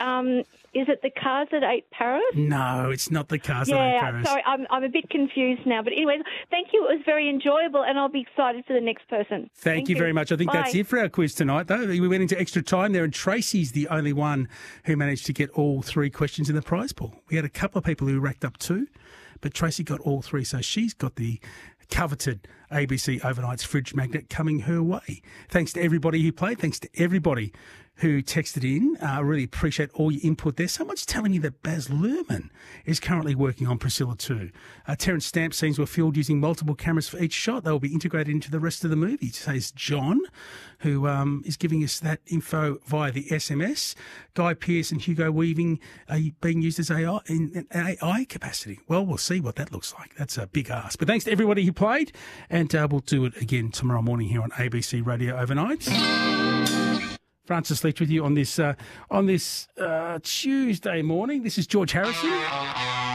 Is it the Cars at 8 Paris? No, it's not the Cars at 8 Paris. Sorry, I'm a bit confused now. But anyway, thank you. It was very enjoyable, and I'll be excited for the next person. Thank you very much. I think that's it for our quiz tonight, though. We went into extra time there, and Tracy's the only one who managed to get all 3 questions in the prize pool. We had a couple of people who racked up 2, but Tracy got all 3, so she's got the coveted ABC Overnights fridge magnet coming her way. Thanks to everybody who played. Thanks to everybody who texted in. I really appreciate all your input there. Someone's telling me that Baz Luhrmann is currently working on Priscilla 2. Terence Stamp scenes were filmed using multiple cameras for each shot. They will be integrated into the rest of the movie, says John, who is giving us that info via the SMS. Guy Pearce and Hugo Weaving are being used as AI in an AI capacity. Well, we'll see what that looks like. That's a big ask. But thanks to everybody who played, and we'll do it again tomorrow morning here on ABC Radio Overnight. Francis Leach with you on this Tuesday morning. This is George Harrison.